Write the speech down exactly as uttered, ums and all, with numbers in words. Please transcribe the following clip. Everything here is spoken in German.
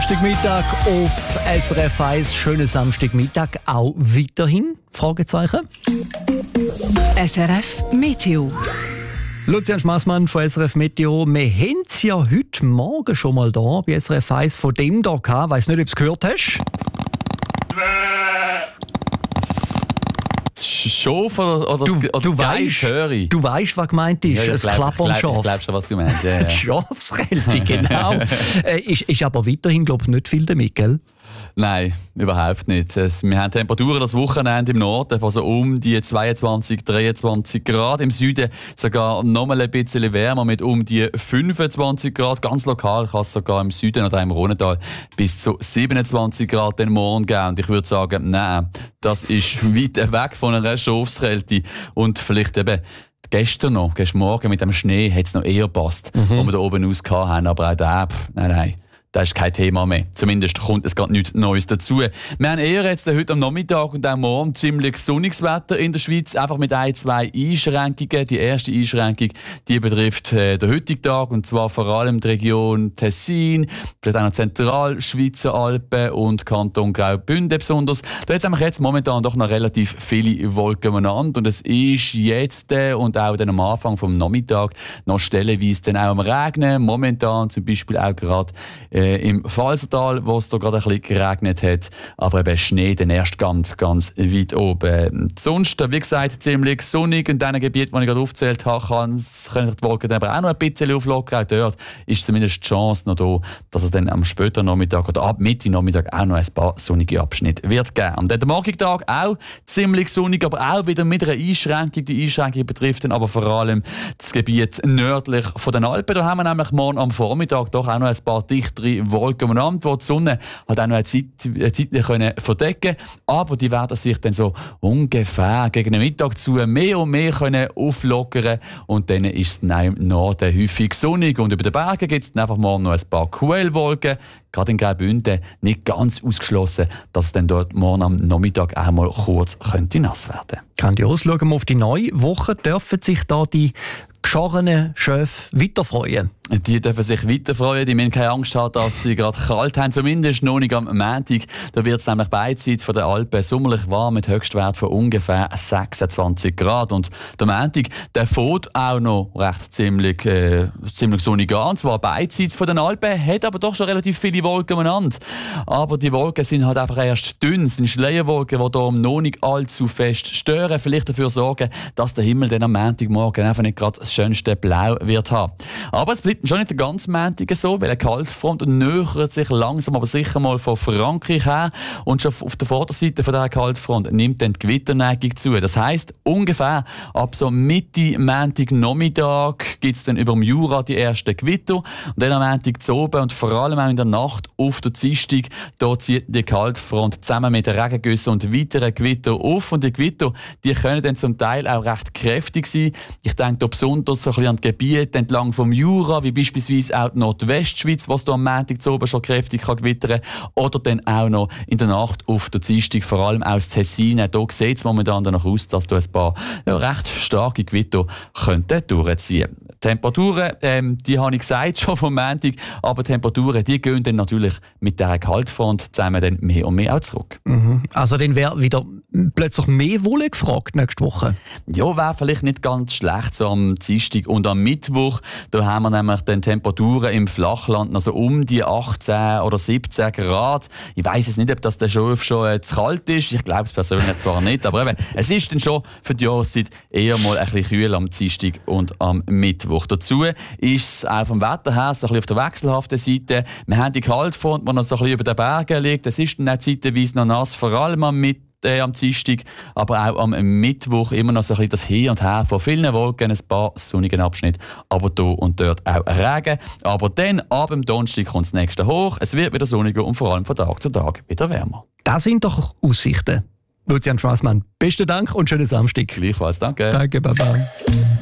Samstagmittag auf S R F eins. Schönen Samstagmittag auch weiterhin? Fragezeichen. S R F Meteo. Lucian Schmassmann von S R F Meteo. Wir haben es ja heute Morgen schon mal da bei S R F eins von dem da gehabt. Ich weiss nicht, ob du es gehört hast. Schaf oder, oder, Du, oder du, Geiss, weißt, höre ich. du weißt, was gemeint ist. Ja, Ein Klappern Ich Schaf. glaube schon, was du meinst. Ja, ja. Schafskälte, genau. äh, ist, ist aber weiterhin, glaube ich, nicht viel damit, gell? Nein, überhaupt nicht. Es, wir haben Temperaturen das Wochenende im Norden von so um die zweiundzwanzig, dreiundzwanzig Grad. Im Süden sogar noch mal ein bisschen wärmer mit um die fünfundzwanzig Grad. Ganz lokal kann es sogar im Süden oder im Rhonental bis zu siebenundzwanzig Grad den Morgen geben. Und ich würde sagen, nein, das ist weit weg von einer Schafskälte. Und vielleicht eben gestern noch, gestern Morgen mit dem Schnee hat es noch eher gepasst, mhm. wo wir da oben aus hatten. Aber auch da, pff, nein, nein. Das ist kein Thema mehr. Zumindest kommt es gerade nichts Neues dazu. Wir haben eher jetzt heute am Nachmittag und auch morgen ziemlich sonniges Wetter in der Schweiz. Einfach mit ein, zwei Einschränkungen. Die erste Einschränkung, die betrifft äh, den heutigen Tag. Und zwar vor allem die Region Tessin, vielleicht auch noch Zentralschweizer Alpen und Kanton Graubünden besonders. Da hat es jetzt momentan doch noch relativ viele Wolken umeinander. Und es ist jetzt äh, und auch dann am Anfang vom Nachmittag noch stellenweise dann auch am Regnen. Momentan zum Beispiel auch gerade äh, im Falsertal, wo es da gerade ein bisschen geregnet hat, aber eben Schnee dann erst ganz, ganz weit oben. Sonst, wie gesagt, ziemlich sonnig. In diesen Gebieten, die ich gerade aufgezählt habe, können die Wolken aber auch noch ein bisschen auflockern. Auch dort ist zumindest die Chance noch da, dass es dann am späteren Nachmittag oder ab Mitte Nachmittag auch noch ein paar sonnige Abschnitte wird geben. Und der morgige Tag auch ziemlich sonnig, aber auch wieder mit einer Einschränkung. Die Einschränkung betrifft dann aber vor allem das Gebiet nördlich von den Alpen. Da haben wir nämlich morgen am Vormittag doch auch noch ein paar dichtere Wolken umeinander, wo die Sonne hat auch noch eine Zeit, eine Zeit können verdecken, aber die werden sich dann so ungefähr gegen den Mittag zu mehr und mehr können auflockern und dann ist es dann im Norden häufig sonnig und über den Bergen gibt es dann einfach morgen noch ein paar Quellwolken. Gerade in Graubünden nicht ganz ausgeschlossen, dass es dann dort morgen am Nachmittag auch mal kurz könnte nass werden. Grandios. Schauen wir auf die neue Woche. Dürfen sich da die geschorenen Schöfe weiter freuen? Die dürfen sich weiter freuen. Die müssen keine Angst haben, dass sie gerade kalt haben. Zumindest noch nicht am Montag. Da wird es nämlich beidseits von den Alpen sommerlich warm mit Höchstwert von ungefähr sechsundzwanzig Grad. Und der Montag, der fährt auch noch recht ziemlich, äh, ziemlich sonnig an. Und zwar beidseits von den Alpen, hat aber doch schon relativ viele Wolken umeinander. Aber die Wolken sind halt einfach erst dünn. Es sind Schleierwolken, die hier noch nicht allzu fest stören. Vielleicht dafür sorgen, dass der Himmel dann am Montagmorgen einfach nicht gerade das schönste Blau wird haben. Aber es bleibt schon nicht der ganze Montag so, weil eine Kaltfront nähert sich langsam aber sicher mal von Frankreich her. Und schon auf der Vorderseite von dieser Kaltfront nimmt dann die Gewitterneigung zu. Das heisst, ungefähr ab so Mitte Montag Nachmittag gibt es dann über dem Jura die ersten Gewitter. Und dann am Montag zu oben und vor allem auch in der Nacht auf der Dienstag, da zieht die Kaltfront zusammen mit den Regengüssen und weiteren Gewitter auf. Und die Gewitter, die können dann zum Teil auch recht kräftig sein. Ich denke da besonders so ein bisschen an die Gebiete entlang vom Jura, wie beispielsweise auch die Nordwestschweiz, was da am Montag zu oben schon kräftig kann gewittern kann. Oder dann auch noch in der Nacht auf der Dienstag, vor allem aus Tessin. Da sieht es momentan danach aus, dass da ein paar ja, recht starke Gewitter könnten durchziehen. Temperaturen, ähm, die habe ich gesagt schon vom Montag, aber Temperaturen, die gehen dann natürlich mit dieser Kaltfront zusammen dann mehr und mehr auch zurück. Mhm. Also dann wäre wieder plötzlich mehr Wolle gefragt nächste Woche? Ja, wäre vielleicht nicht ganz schlecht, so am Dienstag und am Mittwoch. Da haben wir nämlich dann Temperaturen im Flachland also um die achtzehn oder siebzehn Grad. Ich weiss jetzt nicht, ob das der Schaf schon äh, zu kalt ist. Ich glaube es persönlich zwar nicht, aber eben, es ist dann schon für die Jahreszeit eher mal ein bisschen kühl am Dienstag und am Mittwoch. Dazu ist es auch vom Wetter her so ein bisschen auf der wechselhaften Seite. Wir haben die Kaltfront, die noch so ein bisschen über den Bergen liegt. Es ist dann auch zeitweise noch nass, vor allem am Mittwoch. Äh, am Dienstag, aber auch am Mittwoch immer noch so ein bisschen das Hin und Her von vielen Wolken, ein paar sonnigen Abschnitte, aber da und dort auch Regen. Aber dann, ab dem Donnerstag kommt das nächste hoch, es wird wieder sonniger und vor allem von Tag zu Tag wieder wärmer. Das sind doch Aussichten. Lucian Schmassmann, besten Dank und schönen Samstag. Gleichfalls, danke. Danke, Baba.